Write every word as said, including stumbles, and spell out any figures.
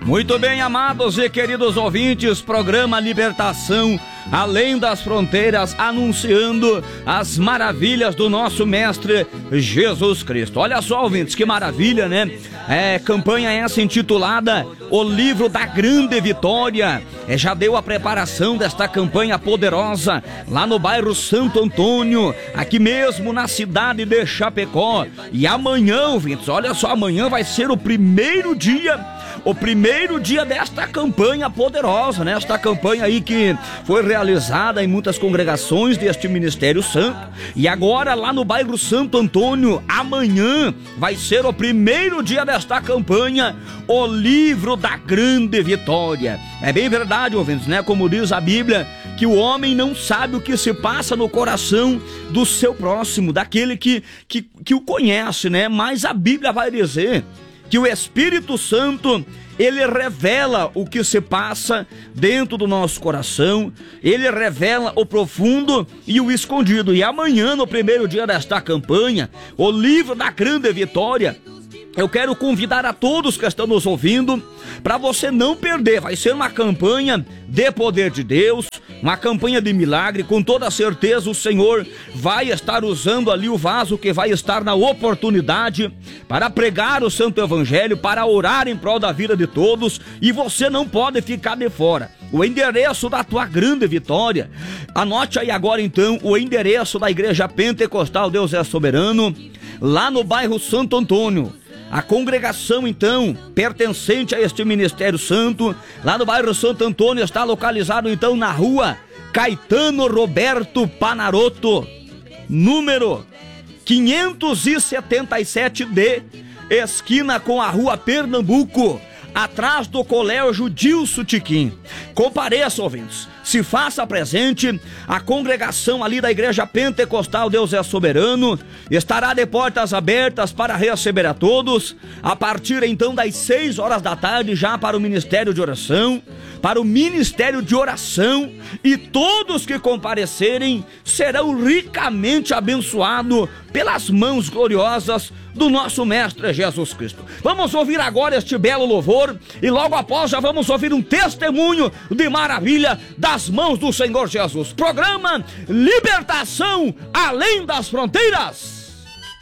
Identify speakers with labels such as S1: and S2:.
S1: Muito bem, amados e queridos ouvintes, programa Libertação Além das Fronteiras, anunciando as maravilhas do nosso Mestre Jesus Cristo. Olha só, ouvintes, que maravilha, né? É, campanha essa intitulada O Livro da Grande Vitória. É, já deu a preparação desta campanha poderosa lá no bairro Santo Antônio, aqui mesmo na cidade de Chapecó. E amanhã, ouvintes, olha só, amanhã vai ser o primeiro dia O primeiro dia desta campanha poderosa, né? Esta campanha aí que foi realizada em muitas congregações deste Ministério Santo. E agora lá no bairro Santo Antônio, amanhã vai ser o primeiro dia desta campanha, O Livro da Grande Vitória. É bem verdade, ouvintes, né? Como diz a Bíblia, que o homem não sabe o que se passa no coração do seu próximo, daquele que, que, que o conhece, né? Mas a Bíblia vai dizer que o Espírito Santo, ele revela o que se passa dentro do nosso coração, ele revela o profundo e o escondido. E amanhã, no primeiro dia desta campanha, O Livro da Grande Vitória, eu quero convidar a todos que estão nos ouvindo para você não perder. Vai ser uma campanha de poder de Deus, uma campanha de milagre. Com toda certeza o Senhor vai estar usando ali o vaso que vai estar na oportunidade para pregar o Santo Evangelho, para orar em prol da vida de todos, e você não pode ficar de fora. O endereço da tua grande vitória, anote aí agora então o endereço da Igreja Pentecostal Deus é Soberano, lá no bairro Santo Antônio. A congregação, então, pertencente a este Ministério Santo, lá no bairro Santo Antônio, está localizado, então, na rua Caetano Roberto Panarotto, número quinhentos e setenta e sete D, esquina com a rua Pernambuco, atrás do Colégio Dilso Tiquim. Compareça, ouvintes, se faça presente. A congregação ali da Igreja Pentecostal Deus é Soberano estará de portas abertas para receber a todos, a partir então das seis horas da tarde, já para o Ministério de Oração, para o Ministério de Oração, e todos que comparecerem serão ricamente abençoados pelas mãos gloriosas do nosso Mestre Jesus Cristo. Vamos ouvir agora este belo louvor e logo após já vamos ouvir um testemunho de maravilha das mãos do Senhor Jesus. Programa Libertação Além das Fronteiras.